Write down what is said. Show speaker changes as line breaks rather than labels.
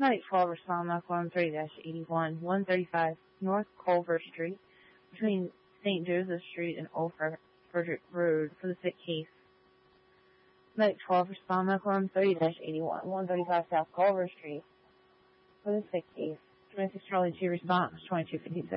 Medic 12 respond medical on 30-81, 135 North Culver Street, between St. Joseph Street and Old Frederick Road for the sick case. Medic 12 respond medical on 30-81, 135 South Culver Street for the sick case. 26 Charlie 2 response, 2256.